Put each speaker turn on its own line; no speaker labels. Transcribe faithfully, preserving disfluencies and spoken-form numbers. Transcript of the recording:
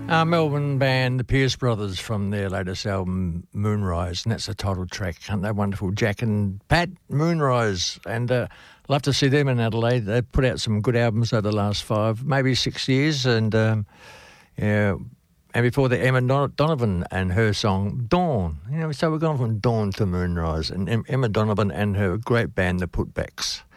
Uh, Melbourne band, the Pierce Brothers, from their latest album, Moonrise, and that's the title track. Aren't they wonderful? Jack and Pat, Moonrise, and uh, love to see them in Adelaide. They've put out some good albums over the last five, maybe six years, and um, yeah, and before that, Emma Don- Donovan and her song Dawn. You know, so we're going from Dawn to Moonrise, and em- Emma Donovan and her great band, the Putbacks.